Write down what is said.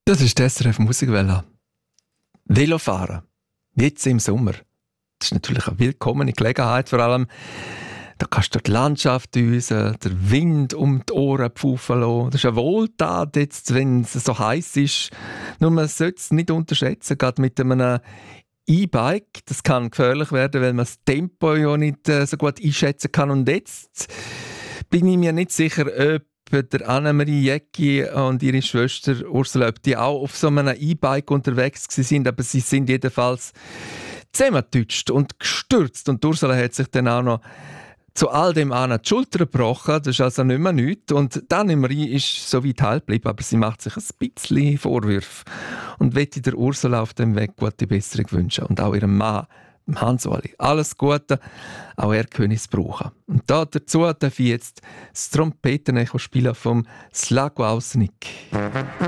Das ist die SRF Musikwelle. Velofahren. Jetzt im Sommer. Das ist natürlich eine willkommene Gelegenheit, vor allem. Da kannst du die Landschaft düsen, der Wind um die Ohren pfeifen lassen. Das ist eine Wohltat, jetzt, wenn es so heiß ist. Nur man sollte es nicht unterschätzen, gerade mit einem E-Bike. Das kann gefährlich werden, weil man das Tempo ja nicht so gut einschätzen kann. Und jetzt bin ich mir nicht sicher, ob der Annemarie Jäcki und ihre Schwester Ursula, ob die auch auf so einem E-Bike unterwegs sind, aber sie sind jedenfalls zusammengetutscht und gestürzt. Und Ursula hat sich dann auch noch zu all dem an die Schulter gebrochen, das ist also nicht mehr nichts. Und die Annemarie ist so weit heil geblieben, aber sie macht sich ein bisschen Vorwürfe und möchte der Ursula auf dem Weg gute Besserung wünschen. Und auch ihrem Mann, Hans-Oli. Alles Gute, auch er könne es brauchen. Und dazu darf ich jetzt das Trompetenecho spielen vom Slako Ausnik.